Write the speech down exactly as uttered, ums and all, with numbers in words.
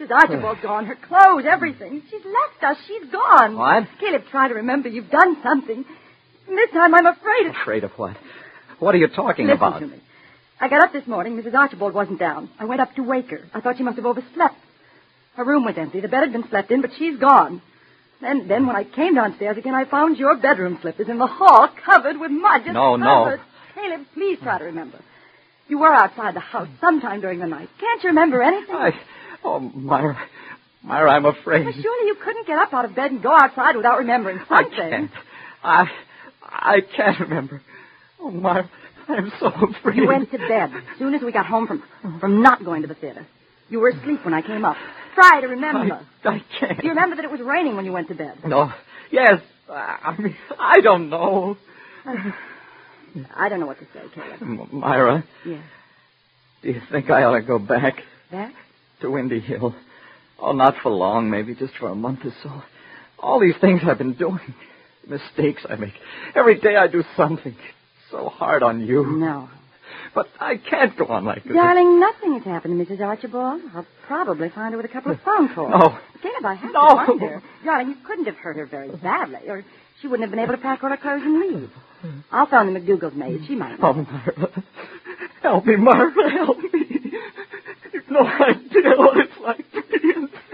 Missus Archibald's gone. Her clothes, everything. She's left us. She's gone. What? Caleb, try to remember. You've done something. And this time I'm afraid. Afraid of what? What are you talking Listen about? to me. I got up this morning. Missus Archibald wasn't down. I went up to wake her. I thought she must have overslept. Her room was empty. The bed had been slept in, but she's gone. Then, then when I came downstairs again, I found your bedroom slippers in the hall covered with mud. Just No, covered. no. Caleb, please try to remember. You were outside the house sometime during the night. Can't you remember anything? I... Oh, Myra. Myra, I'm afraid. Well, surely you couldn't get up out of bed and go outside without remembering something. I can't. I... I can't remember. Oh, Myra, I'm so afraid. You went to bed as soon as we got home from, from not going to the theater. You were asleep when I came up. Try to remember. I, I can't. Do you remember that it was raining when you went to bed? No. Yes. I mean, I don't know. I don't know what to say, Caleb. M- Myra. Yes. Do you think I ought to go back? Back? To Windy Hill. Oh, not for long, maybe just for a month or so. All these things I've been doing. Mistakes I make. Every day I do something. So hard on you. No. But I can't go on like this. Darling, nothing has happened to Missus Archibald. I'll probably find her with a couple of phone calls. No. Caleb, I have No. to wonder. Darling, you couldn't have hurt her very badly, or she wouldn't have been able to pack all her clothes and leave. I'll phone the McDougal's maid. She might know. Oh, Myra. Help me, Myra. Help me. You've no idea what